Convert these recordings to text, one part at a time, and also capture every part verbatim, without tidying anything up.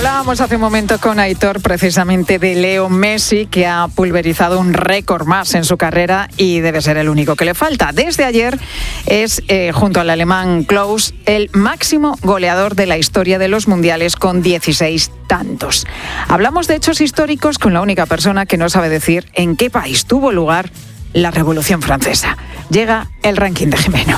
Hablábamos hace un momento con Aitor precisamente de Leo Messi, que ha pulverizado un récord más en su carrera y debe ser el único que le falta. Desde ayer es, eh, junto al alemán Klose, el máximo goleador de la historia de los mundiales con dieciséis tantos. Hablamos de hechos históricos con la única persona que no sabe decir en qué país tuvo lugar la Revolución Francesa. Llega el ranking de Jimeno.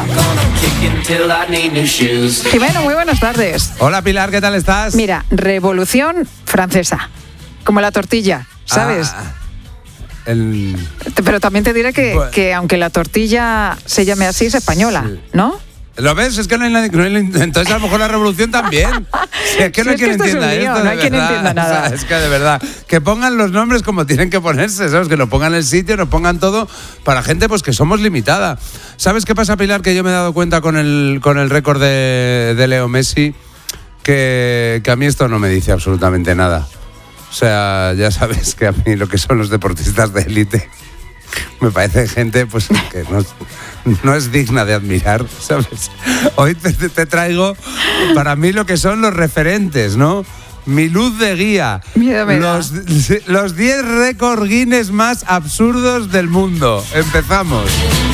Jimeno, muy buenas tardes. Hola Pilar, ¿qué tal estás? Mira, Revolución Francesa, como la tortilla, ¿sabes? Ah, el... Pero también te diré que, Bueno. que aunque la tortilla se llame así, es española, Sí. ¿no? ¿Lo ves? Es que no hay nadie, no hay, entonces a lo mejor la revolución también. Si es que Sí, no hay es que quien esto es un entienda lío, esto, no de hay quien verdad. entienda nada. O sea, es que de verdad, que pongan los nombres como tienen que ponerse, ¿sabes? Que nos pongan el sitio, nos pongan todo para gente pues que somos limitada. ¿Sabes qué pasa, Pilar? Que yo me he dado cuenta con el, con el récord de, de Leo Messi que, que a mí esto no me dice absolutamente nada. O sea, ya sabes que a mí lo que son los deportistas de élite me parece gente pues que no, no es digna de admirar, ¿sabes? Hoy te, te traigo para mí lo que son los referentes, ¿no? Mi luz de guía. Miedo me da. Los, los diez récords Guinness más absurdos del mundo. Empezamos.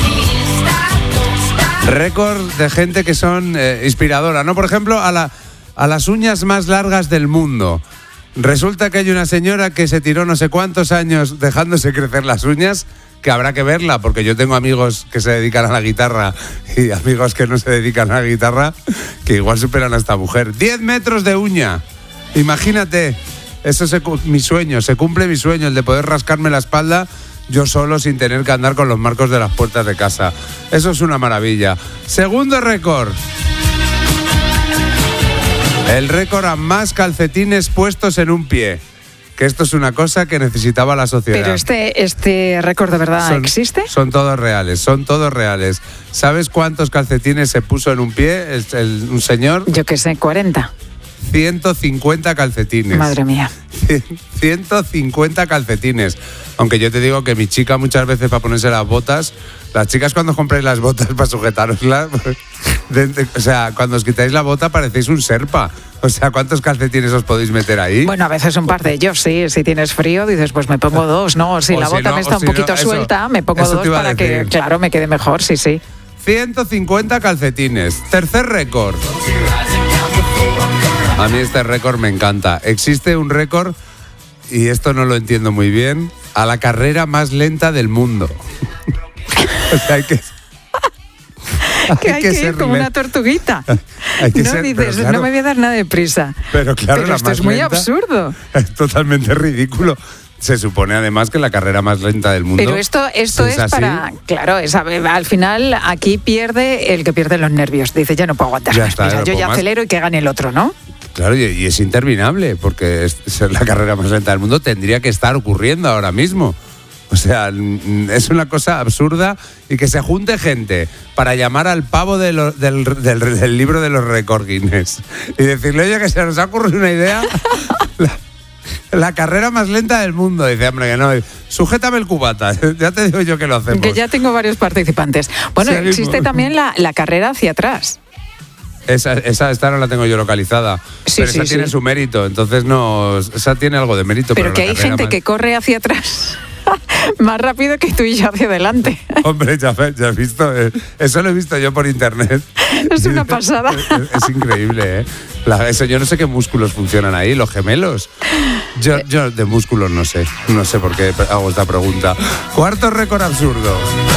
Récord de gente que son eh, inspiradora, ¿no? Por ejemplo, a, la, a las uñas más largas del mundo. Resulta que hay una señora que se tiró no sé cuántos años dejándose crecer las uñas, que habrá que verla, porque yo tengo amigos que se dedican a la guitarra y amigos que no se dedican a la guitarra, que igual superan a esta mujer. diez metros de uña. Imagínate, eso es mi sueño, se cumple mi sueño, el de poder rascarme la espalda yo solo sin tener que andar con los marcos de las puertas de casa. Eso es una maravilla. Segundo récord. El récord a más calcetines puestos en un pie. Que esto es una cosa que necesitaba la sociedad. Pero este, este récord de verdad Son- existe. Son todos reales, son todos reales. ¿Sabes cuántos calcetines se puso en un pie el, el- un señor? Yo qué sé, cuarenta. ciento cincuenta calcetines. Madre mía. ciento cincuenta calcetines. Aunque yo te digo que mi chica muchas veces para ponerse las botas, las chicas cuando compréis las botas para sujetaroslas, de- de- o sea, cuando os quitáis la bota parecéis un serpa. O sea, ¿cuántos calcetines os podéis meter ahí? Bueno, a veces un par de ellos, sí. Si tienes frío, dices, pues me pongo dos, ¿no? Si O la si bota no, me está o un si no, poquito eso- suelta, me pongo eso dos te iba a para que, decir. claro, me quede mejor, sí, sí. ciento cincuenta calcetines. Tercer récord. A mí este récord me encanta. Existe un récord, y esto no lo entiendo muy bien, a la carrera más lenta del mundo. O sea, hay que... Que hay que, ir ser como len- una tortuguita. Hay que No ser- dices, pero claro. no me voy a dar nada de prisa. Pero claro, Pero la esto más es muy lenta absurdo. Es totalmente ridículo. Se supone además que la carrera más lenta del mundo. Pero esto, esto si es, así, para, claro, es, a ver, al final aquí pierde el que pierde los nervios. Dice, ya no puedo aguantar Ya más. está, Mira, no yo puedo ya más. acelero y que gane el otro, ¿no? Claro, y, y es interminable, porque es, ser la carrera más lenta del mundo tendría que estar ocurriendo ahora mismo. O sea, mm, es una cosa absurda, y que se junte gente para llamar al pavo de lo- del, del- del libro de los récords Guinness y decirle, oye, que se nos ha ocurrido una idea, la, la carrera más lenta del mundo. Dice, hombre, que no, sujétame el cubata, ya te digo yo que lo hacemos. Que ya tengo varios participantes. Bueno, Seguimos. existe también la, la carrera hacia atrás. Esa, esa esta no la tengo yo localizada, Sí, pero sí, esa tiene sí. su mérito, entonces no, esa tiene algo de mérito. Pero Pero, que la hay carrera gente más- que corre hacia atrás más rápido que tú y yo hacia adelante. Hombre, ya, ya has visto, eh, eso lo he visto yo por internet. Es una pasada. Es, es increíble, ¿eh? La- eso, yo no sé qué músculos funcionan ahí, los gemelos. Yo, yo de músculos no sé, no sé por qué hago esta pregunta. Cuarto récord absurdo.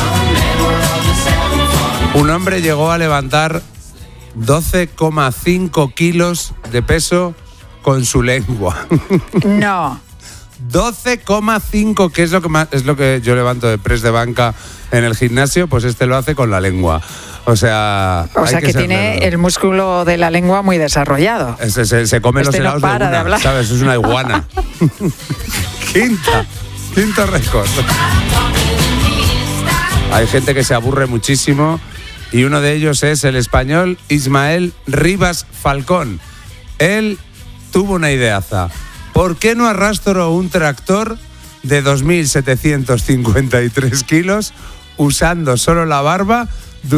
Un hombre llegó a levantar doce coma cinco kilos de peso con su lengua. No. doce coma cinco, que es lo que más, es lo que yo levanto de press de banca en el gimnasio, pues este lo hace con la lengua. O sea, O hay sea que, ser tiene lerdo. el músculo de la lengua muy desarrollado. Ese se, se come Este los no helados para de de una, hablar. ¿sabes? Es una iguana. Quinta, quinto récord. Hay gente que se aburre muchísimo, y uno de ellos es el español Ismael Rivas Falcón. Él tuvo una ideaza. ¿Por qué no arrastro un tractor de dos mil setecientos cincuenta y tres kilos usando solo la barba